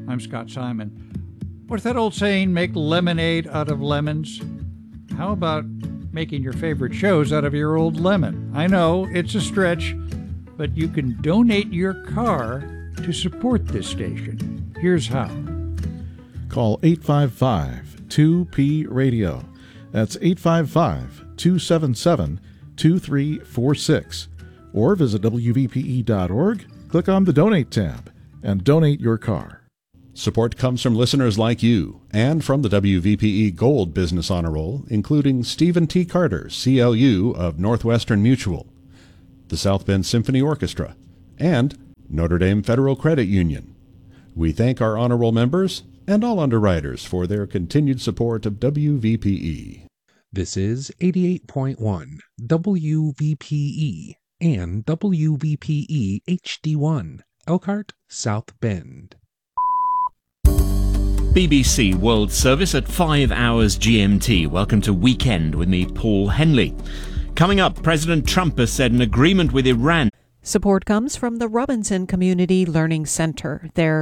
I'm Scott Simon. What's that old saying, make lemonade out of lemons? How about making your favorite shows out of your old lemon? I know, it's a stretch, but you can donate your car to support this station. Here's how. Call 855-2P-RADIO. That's 855-277-2346. Or visit WVPE.org, click on the Donate tab, and donate your car. Support comes from listeners like you and from the WVPE Gold Business Honor Roll, including Stephen T. Carter, CLU of Northwestern Mutual, the South Bend Symphony Orchestra, and Notre Dame Federal Credit Union. We thank our honor roll members and all underwriters for their continued support of WVPE. This is 88.1 WVPE and WVPE HD1, Elkhart, South Bend. BBC World Service at 5 hours GMT. Welcome to Weekend with me, Paul Henley. Coming up, President Trump has said an agreement with Iran. Support comes from the Robinson Community Learning Center. Their